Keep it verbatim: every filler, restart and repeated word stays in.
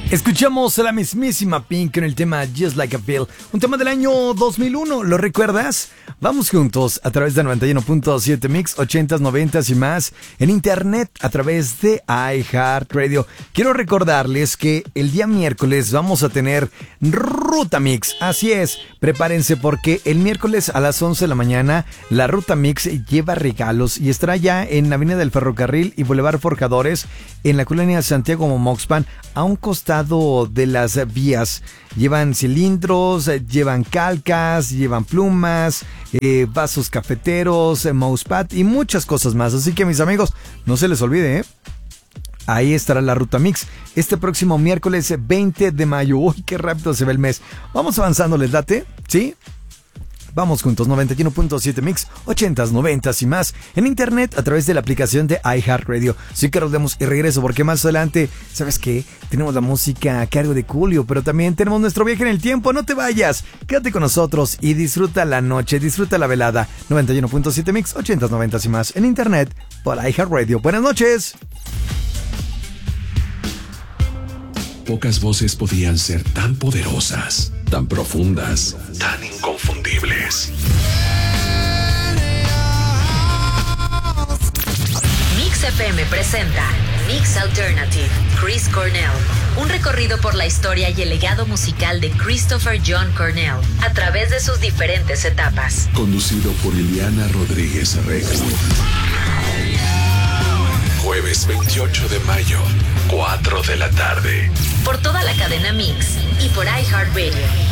Escuchamos a la mismísima Pink con el tema Just Like a Pill, un tema del año dos mil uno, ¿lo recuerdas? Vamos juntos a través de noventa y uno punto siete Mix, ochentas, noventas y más, en internet a través de iHeartRadio. Quiero recordarles que el día miércoles vamos a tener Ruta Mix, así es, prepárense porque el miércoles a las once de la mañana la Ruta Mix lleva regalos y estará ya en la Avenida del Ferrocarril y Boulevard Forjadores, en la colonia Santiago Momoxpan, a un costado de las vías. Llevan cilindros, llevan calcas, llevan plumas, eh, vasos cafeteros, eh, mousepad y muchas cosas más. Así que mis amigos, no se les olvide, ¿eh? Ahí estará la Ruta Mix este próximo miércoles veinte de mayo. Uy, qué rápido se ve el mes. Vamos avanzando, ¿les late? ¿Sí? Vamos juntos, noventa y uno punto siete Mix, ochentas, noventas y más, en internet a través de la aplicación de iHeartRadio. Sí que rodemos y regreso porque más adelante, ¿sabes qué? Tenemos la música a cargo de Julio, pero también tenemos nuestro viaje en el tiempo. No te vayas, quédate con nosotros y disfruta la noche, disfruta la velada. noventa y uno punto siete Mix, ochentas, noventas y más, en internet por iHeartRadio. Buenas noches. Pocas voces podían ser tan poderosas, tan profundas, tan inconfundibles. Mix F M presenta Mix Alternative, Chris Cornell. Un recorrido por la historia y el legado musical de Christopher John Cornell a través de sus diferentes etapas. Conducido por Ileana Rodríguez Herrera. Jueves veintiocho de mayo, cuatro de la tarde. Por toda la cadena Mix y por iHeartRadio.